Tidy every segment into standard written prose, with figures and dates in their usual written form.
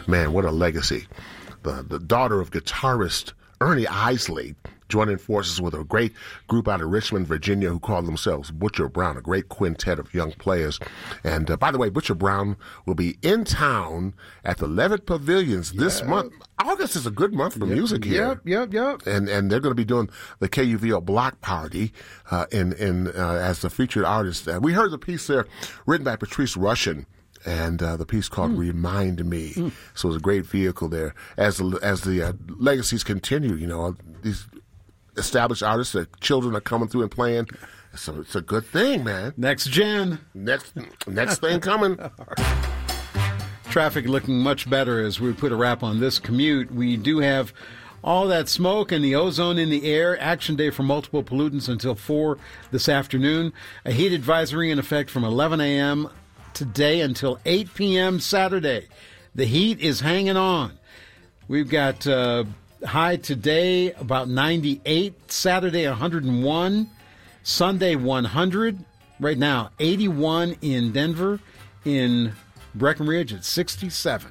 Man, what a legacy. The daughter of guitarist Ernie Isley joining forces with a great group out of Richmond, Virginia, who call themselves Butcher Brown, a great quintet of young players. And by the way, Butcher Brown will be in town at the Levitt Pavilions this month. August is a good month for music here. Yep. And they're going to be doing the KUVO block party as the featured artist. We heard the piece there written by Patrice Rushen. And the piece called Remind Me. So it's a great vehicle there. As the legacies continue, these established artists, the children are coming through and playing. So it's a good thing, man. Next gen. Next thing coming. Traffic looking much better as we put a wrap on this commute. We do have all that smoke and the ozone in the air. Action day for multiple pollutants until 4 this afternoon. A heat advisory in effect from 11 a.m. today until 8 p.m. Saturday. The heat is hanging on. We've got high today about 98, Saturday 101, Sunday 100. Right now 81 in Denver, in Breckenridge at 67.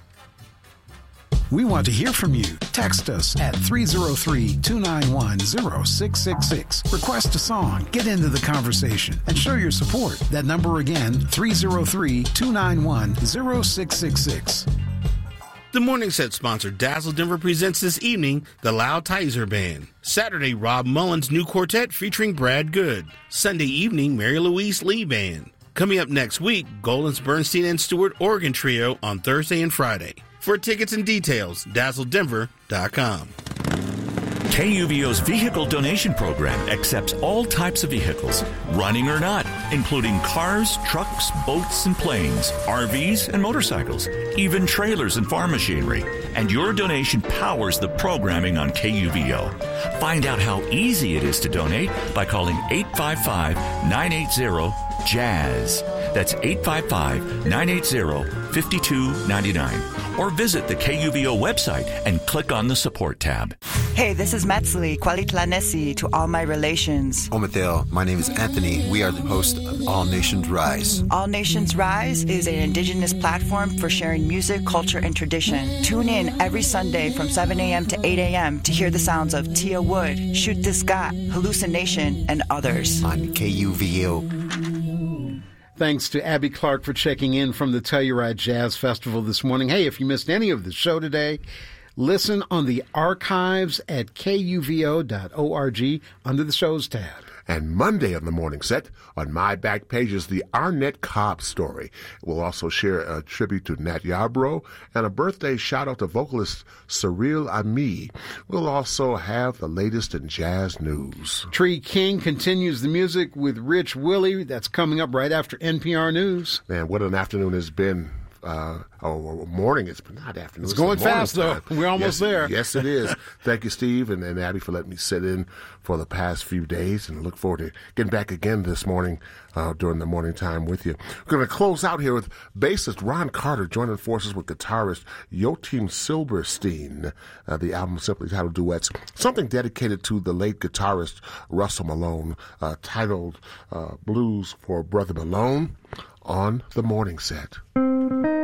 We want to hear from you. Text us at 303-291-0666. Request a song, get into the conversation, and show your support. That number again, 303-291-0666. The Morning Set sponsor Dazzle Denver presents this evening the Loud Tizer Band. Saturday, Rob Mullins' new quartet featuring Brad Good. Sunday evening, Mary Louise Lee Band. Coming up next week, Goldens, Bernstein, and Stewart Organ Trio on Thursday and Friday. For tickets and details, dazzledenver.com. KUVO's vehicle donation program accepts all types of vehicles, running or not, including cars, trucks, boats, and planes, RVs and motorcycles, even trailers and farm machinery. And your donation powers the programming on KUVO. Find out how easy it is to donate by calling 855-980-JAZZ. That's 855-980-5299. Or visit the KUVO website and click on the support tab. Hey, this is Metzli, Kwalitlanesi to all my relations. Omatheo, my name is Anthony. We are the host of All Nations Rise. All Nations Rise is an indigenous platform for sharing music, culture, and tradition. Tune in every Sunday from 7 a.m. to 8 a.m. to hear the sounds of Tia Wood, Shoot This Gat, Hallucination, and others. On KUVO. Thanks to Abby Clark for checking in from the Telluride Jazz Festival this morning. Hey, if you missed any of the show today, listen on the archives at kuvo.org under the shows tab. And Monday on the Morning Set, on my back page is the Arnett Cobb story. We'll also share a tribute to Nat Yarbrough and a birthday shout-out to vocalist Cyril Ami. We'll also have the latest in jazz news. Tree King continues the music with Rich Willie. That's coming up right after NPR News. Man, what an afternoon it's been. Morning. It's not afternoon. It's going fast, though. We're almost there. Yes, it is. Thank you, Steve and Abby, for letting me sit in for the past few days, and look forward to getting back again this morning during the morning time with you. We're going to close out here with bassist Ron Carter joining forces with guitarist Joachim Silberstein. The album simply titled Duets, something dedicated to the late guitarist Russell Malone, titled Blues for Brother Malone, on the Morning Set.